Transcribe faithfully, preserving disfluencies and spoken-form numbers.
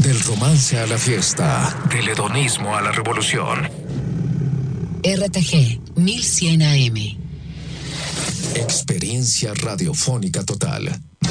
Del romance a la fiesta, del hedonismo a la revolución. R T G mil cien A M. Experiencia radiofónica total.